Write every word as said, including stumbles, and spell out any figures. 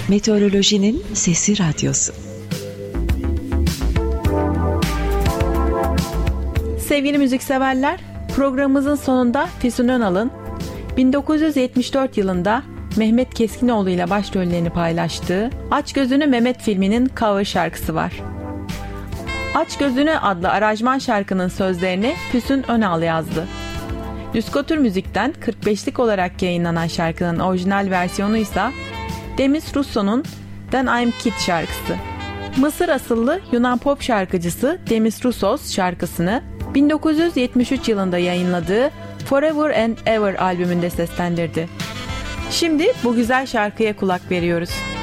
Meteorolojinin Sesi Radyosu. Sevgili müzikseverler, programımızın sonunda Füsun Önal'ın bin dokuz yüz yetmiş dört yılında Mehmet Keskinoğlu ile başrollerini paylaştığı Aç Gözünü Mehmet filminin cover şarkısı var. Aç Gözünü adlı aranjman şarkının sözlerini Füsun Önal yazdı. Düskotür Müzik'ten kırk beşlik olarak yayınlanan şarkının orijinal versiyonu ise Demis Rousseau'nun Then I'm Kid şarkısı. Mısır asıllı Yunan pop şarkıcısı Demis Roussos şarkısını bin dokuz yüz yetmiş üç yılında yayınladığı Forever and Ever albümünde seslendirdi. Şimdi bu güzel şarkıya kulak veriyoruz.